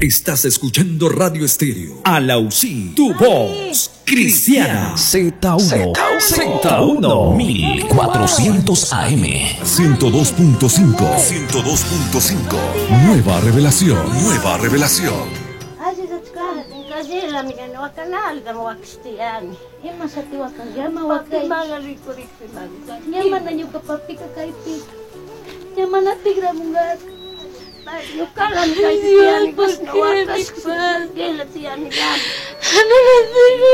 Estás escuchando Radio Estéreo. Alausí, tu voz cristiana. Z1, Z1, 1400 AM. 102.5. 102.5. Nueva revelación. Nueva revelación. Ay, Dios, ¿por qué, mi padre?